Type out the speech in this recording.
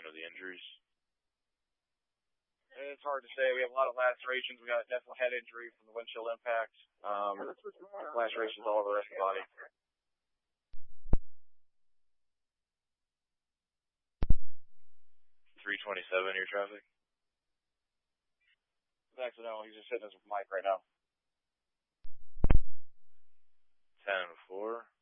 of the injuries? It's hard to say. We have a lot of lacerations. We got a definite head injury from the windshield impact. Lacerations all over the rest of the body. .327, your traffic? It's accidental. He's just hitting his mic right now. 10-4.